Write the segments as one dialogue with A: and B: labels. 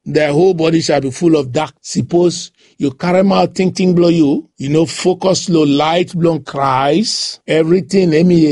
A: their whole body shall be full of dark. Suppose you carry out think blow you, focus low light blow Christ, everything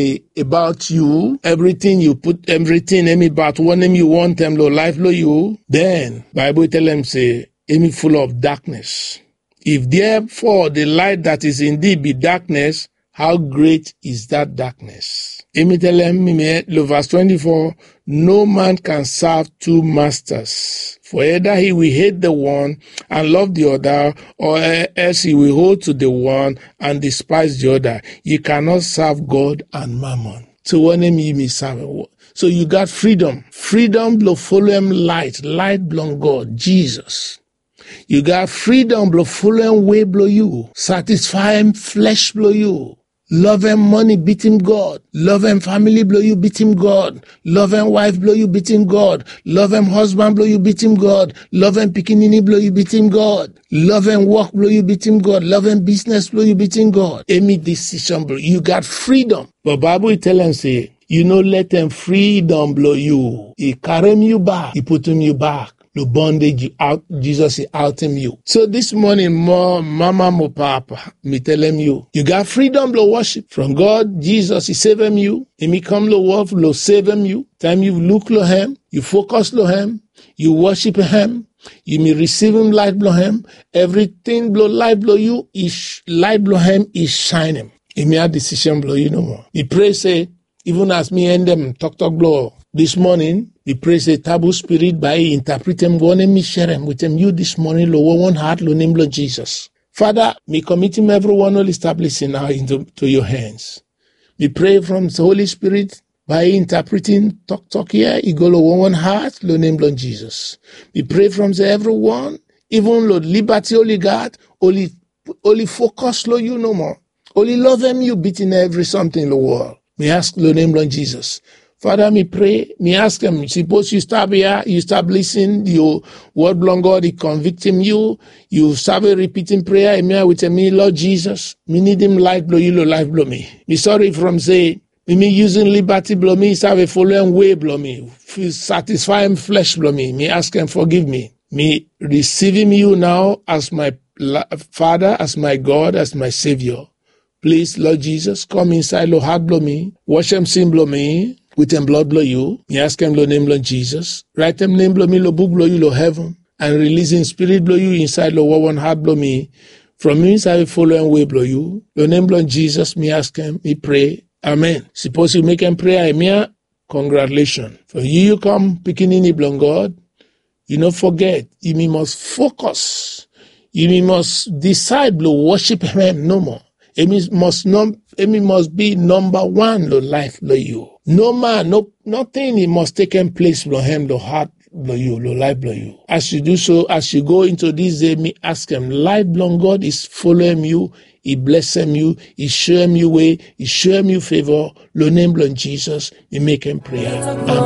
A: about you, everything you put, everything about one name you want them low life blow you, then Bible tell them say, full of darkness. If therefore the light that is indeed be darkness, how great is that darkness? Tell them, verse 24, no man can serve two masters. For either he will hate the one and love the other, or else he will hold to the one and despise the other. You cannot serve God and mammon. So one name you may serve. So you got freedom. Freedom blow follow him light. Light blow God, Jesus. You got freedom blow follow him way blow you. Satisfy him flesh blow you. Love him money, beat him God. Love him family, blow you, beat him God. Love him wife, blow you, beat him God. Love him husband, blow you, beat him God. Love him pikinini, blow you, beat him God. Love him work, blow you, beat him God. Love him business, blow you, beat him God. Any decision, blow you got freedom. But Bible tell him say, let them freedom blow you. He carry you back. He put him you back. The bondage you out, Jesus is out in you. So this morning, mama, papa, me tell him you got freedom to worship from God. Jesus is saving you. He me come to work, to save him you. Time you look to him, you focus to him, you worship him, you may receive him light blow him. Everything blow light blow you, is light blow him is shining. He may have decision blow you no more. He pray say, even as me and them talk blow this morning, we praise the taboo spirit by interpreting one and me share him with him you this morning, low one heart, low name, Lord Jesus. Father, me commit him everyone all establishing now into your hands. We pray from the Holy Spirit by interpreting talk here, he go low one heart, low name, Lord Jesus. We pray from the everyone, even Lord liberty, only God, only focus, Lord, you no more. Only love him, you beating every something in the world. We ask, Lord name, Lord Jesus. Father, me pray, me ask him, suppose you stop here, you stop listening, your word belong God, he convict him you start a repeating prayer, with me, Lord Jesus, me need him life blow you, life blow me. Me sorry from say, me using liberty blow me, start a following way blow me, satisfy him flesh blow me, me ask him forgive me. Me receiving you now as my Father, as my God, as my Savior. Please, Lord Jesus, come inside, Lord, heart blow me, wash him sin blow me, with him blood blow you. Me ask him, Lord name, Lord Jesus. Write him name blow me, Lord book blow you, Lord heaven. And releasing spirit blow you inside, Lord one heart blow me. From me inside, following way blow you. Lord name, Lord Jesus, me ask him, me pray. Amen. Suppose you make him prayer, congratulations. For you come picking in blow God. You not forget, you must focus. You must decide blow worship him no more. Amy must be number one, Lord life, Lord you. No man, nothing, it must take place, Lord him, Lord heart, Lord you, Lord life, Lord you. As you do so, as you go into this day, me ask him, life, Lord God is following you, he bless him you, he show him you way, he show him you favor, Lord name, Lord Jesus, he make him prayer. Amen.